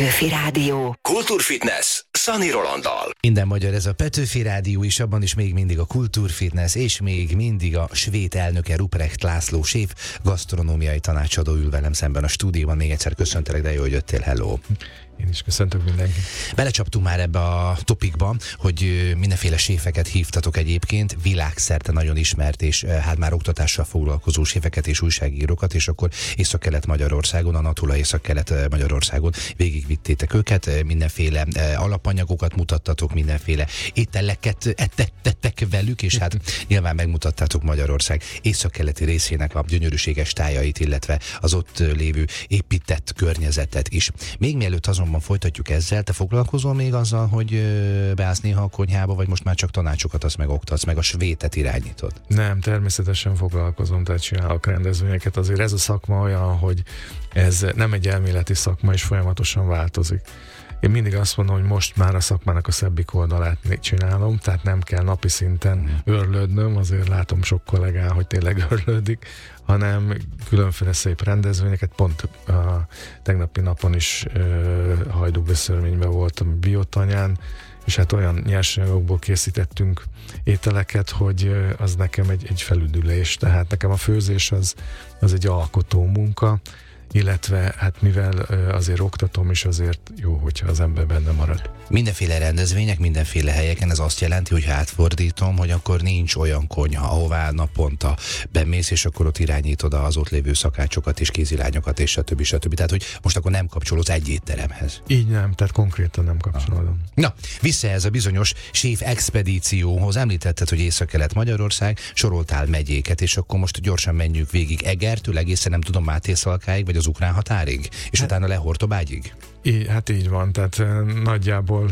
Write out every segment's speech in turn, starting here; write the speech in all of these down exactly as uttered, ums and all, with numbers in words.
Petőfi Rádió. Kultúrfitness Szani Rolanddal. Minden magyar, ez a Petőfi Rádió, és abban is még mindig a Kultúrfitness, és még mindig a Svéd elnöke Ruprecht László séf, gasztronómiai tanácsadó ül velem szemben a stúdióban. Még egyszer köszöntelek, de jó, hogy jöttél, hello! Én is köszöntök mindenkit. Belecsaptunk már ebbe a topikba, hogy mindenféle séfeket hívtatok egyébként, világszerte nagyon ismert, és hát már oktatással foglalkozó séfeket és újságírókat, és akkor Észak-Kelet-Magyarországon, a Natula Észak-Kelet-Magyarországon végigvittétek őket, mindenféle alapanyagokat mutattatok, mindenféle ételeket ettettek velük, és hát nyilván megmutattátok Magyarország északkeleti részének a gyönyörűséges tájait, illetve az ott lévő épített környezetet is. Még mielőtt azonban folytatjuk ezzel, te foglalkozol még azzal, hogy beállsz néha a konyhába, vagy most már csak tanácsokat azt meg oktatsz, meg a svétet irányítod? Nem, természetesen foglalkozom, tehát csinálok rendezvényeket. Azért ez a szakma olyan, hogy ez nem egy elméleti szakma, és folyamatosan változik. Én mindig azt mondom, hogy most már a szakmának a szebbik oldalát csinálom, tehát nem kell napi szinten örlődnöm, azért látom sok kollégán, hogy tényleg örlődik, hanem különféle szép rendezvényeket. Pont a tegnapi napon is uh, Hajdúbeszörményben voltam Biotanyán, és hát olyan nyersanyagokból készítettünk ételeket, hogy az nekem egy, egy felüdülés, tehát nekem a főzés az, az egy alkotó munka, illetve hát mivel azért oktatom is, azért jó, hogyha az ember benne marad. Mindenféle rendezvények, mindenféle helyeken, ez azt jelenti, hogy ha átfordítom, hogy akkor nincs olyan konyha, ahová naponta bemész, és akkor ott irányítod az ott lévő szakácsokat és kézilányokat, és stb. stb. Tehát, hogy most akkor nem kapcsolódsz egy étteremhez. Így nem, tehát konkrétan nem kapcsolódom. Na, vissza ez a bizonyos séf expedícióhoz. Említetted, hogy Észak-Kelet-Magyarország, soroltál megyéket, és akkor most gyorsan menjünk végig Egertől, egészen nem tudom, Mátészalkáig, vagy az ukrán határig, és hát, utána Lehortobágyig? Í, hát így van, tehát nagyjából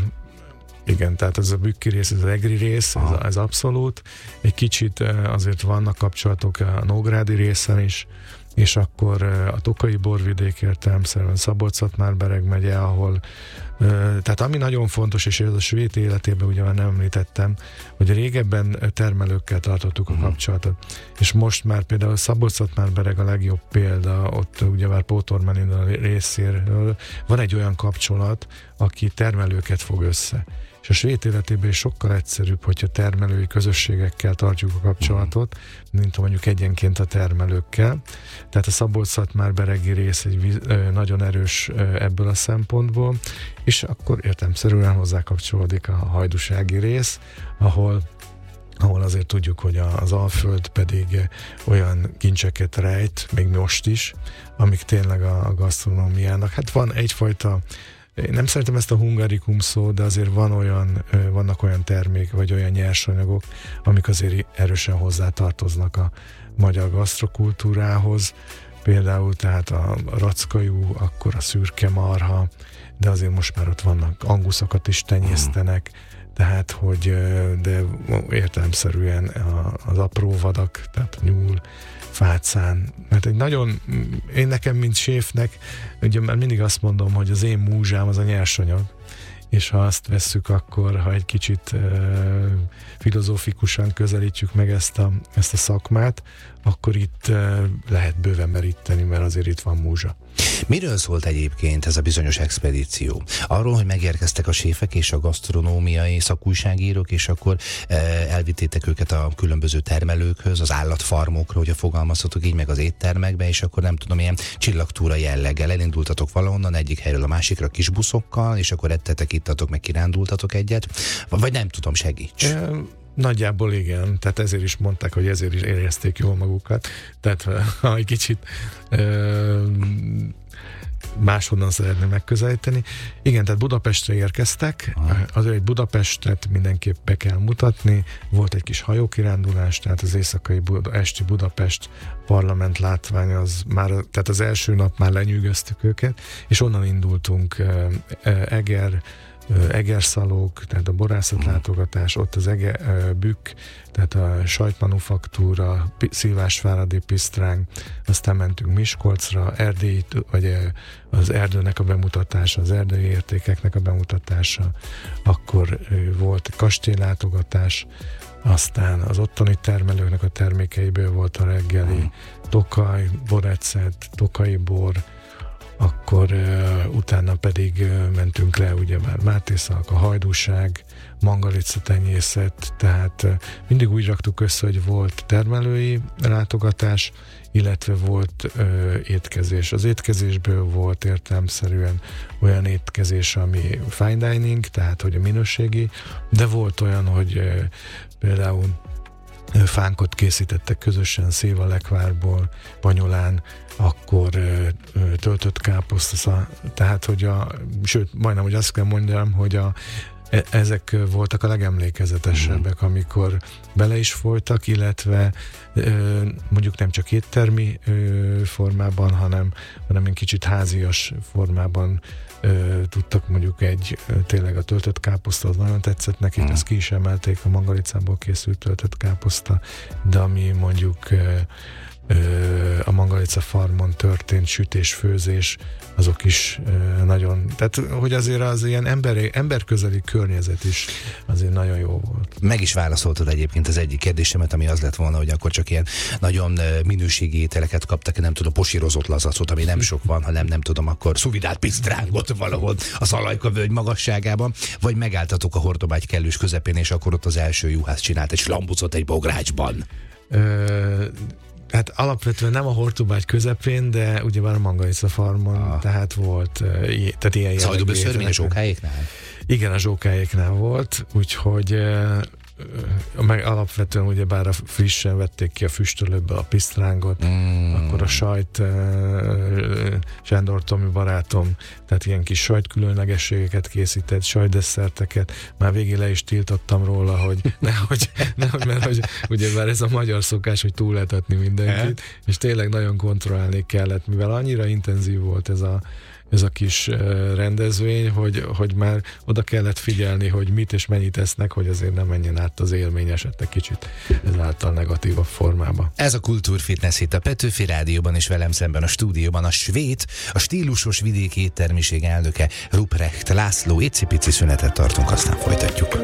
igen, tehát ez a bükki rész, ez az egri rész, ez, ez abszolút. Egy kicsit azért vannak kapcsolatok a nógrádi részen is, és akkor a Tokaji borvidék értelemszerűen Szabolcs-Szatmár-Bereg megye, ahol tehát ami nagyon fontos, és ez a svéd életében ugye már nem említettem, hogy régebben termelőkkel tartottuk a kapcsolatot, és most már például Szabolcs-Szatmár-Bereg a legjobb példa, ott ugye már Pótormanin részéről van egy olyan kapcsolat, aki termelőket fog össze. És a svéd életében is sokkal egyszerűbb, hogyha termelői közösségekkel tartjuk a kapcsolatot, mint mondjuk egyenként a termelőkkel. Tehát a Szabolcs-Szatmár-beregi rész egy víz, ö, nagyon erős ö, ebből a szempontból, és akkor értelemszerűen hozzá kapcsolódik a hajdúsági rész, ahol ahol azért tudjuk, hogy az Alföld pedig olyan kincseket rejt, még most is, amik tényleg a gasztronómiának. Hát van egyfajta, én nem szeretem ezt a hungarikum szót, de azért van olyan, vannak olyan termék, vagy olyan nyersanyagok, amik azért erősen hozzátartoznak a magyar gasztrokultúrához. Például tehát a rackajú, akkor a szürke marha, de azért most már ott vannak anguszokat is tenyésztenek, tehát, hogy de értelemszerűen az apró vadak, tehát nyúl, fácán, mert egy nagyon, én nekem, mint séfnek, ugye már mindig azt mondom, hogy az én múzsám az a nyersanyag, és ha azt vesszük, akkor ha egy kicsit uh, filozófikusan közelítjük meg ezt a, ezt a szakmát, akkor itt uh, lehet bőven meríteni, mert azért itt van múzsa. Miről szólt egyébként ez a bizonyos expedíció? Arról, hogy megérkeztek a séfek és a gasztronómiai szakújságírók, és akkor e, elvittétek őket a különböző termelőkhöz, az állatfarmokra, hogyha fogalmazhatok így, meg az éttermekbe, és akkor nem tudom, ilyen csillagtúra jelleggel elindultatok valahonnan egyik helyről a másikra kis buszokkal, és akkor ettetek, ittatok, meg kirándultatok egyet, vagy nem tudom, segíts. E- Nagyjából igen, tehát ezért is mondták, hogy ezért is érezték jól magukat. Tehát ha egy kicsit ö, máshonnan szeretném megközelíteni. Igen, tehát Budapestre érkeztek, azért egy Budapestet mindenképp be kell mutatni. Volt egy kis hajókirándulás, tehát az éjszakai Buda, esti Budapest parlament látvány, az már, tehát az első nap már lenyűgöztük őket, és onnan indultunk Eger, Egerszalók, tehát a borászatlátogatás, ott az Eger, Bükk, tehát a sajtmanufaktúra, Szilvásváradi Pisztráng, aztán mentünk Miskolcra, Erdély, vagy az erdőnek a bemutatása, az erdei értékeknek a bemutatása, akkor volt kastélylátogatás, aztán az ottani termelőknek a termékeiből volt a reggeli, Tokaj, Borecet, Tokaji bor, akkor uh, utána pedig uh, mentünk le, ugye már Mátészalka, Hajdúság, Mangalica tenyészet, tehát uh, mindig úgy raktuk össze, hogy volt termelői látogatás, illetve volt ö, étkezés. Az étkezésből volt értelemszerűen olyan étkezés, ami fine dining, tehát hogy a minőségi, de volt olyan, hogy ö, például ö, fánkot készítettek közösen szévalekvárból, Banyolán, akkor ö, ö, töltött káposzta, tehát hogy a, sőt, majdnem, hogy azt kell mondjam, hogy a ezek voltak a legemlékezetesebbek, amikor bele is folytak, illetve ö, mondjuk nem csak éttermi ö, formában, hanem, hanem egy kicsit házias formában ö, tudtak mondjuk egy, ö, tényleg a töltött káposzta, az nagyon tetszett nekik, mm. ezt ki is emelték, a Mangalicából készült töltött káposzta, de ami mondjuk ö, a Mangalica farmon történt sütés-főzés, azok is nagyon, tehát hogy azért az ilyen emberi, emberközeli környezet is azért nagyon jó volt. Meg is válaszoltad egyébként az egyik kérdésemet, ami az lett volna, hogy akkor csak ilyen nagyon minőségi ételeket kaptak, nem tudom, posírozott lazacot, ami nem sok van, hanem nem tudom, akkor szuvidált pisztrángot valahol a Szalajka völgy magasságában, vagy megálltatok a Hortobágy kellős közepén, és akkor ott az első juhász csinált egy slambucot egy bográcsban. Ö... Hát alapvetően nem a Hortobágy közepén, de ugyebár a Mangalica farmon, ah. tehát volt, tehát ilyen Szajduböszörmény a Zsókáéknál? Igen, a Zsókáéknál volt, úgyhogy meg alapvetően ugyebár a frissen vették ki a füstölőből a pisztrángot, mm. akkor a sajt, Sándor Tomi barátom, tehát ilyen kis sajtkülönlegességeket készített, sajtdesszerteket, már végig le is tiltottam róla, hogy nehogy, nehogy mert hogy ugyebár ez a magyar szokás, hogy túletetni mindenkit, és tényleg nagyon kontrollálni kellett, mivel annyira intenzív volt ez a ez a kis rendezvény, hogy, hogy már oda kellett figyelni, hogy mit és mennyit esznek, hogy azért nem menjen át az élmény esetleg kicsit ezáltal negatívabb formába. Ez a Kultúrfitness itt a Petőfi Rádióban, és velem szemben a stúdióban a svéd, a stílusos vidéki éttermiség elnöke Ruprecht László. Icipici szünetet tartunk, aztán folytatjuk.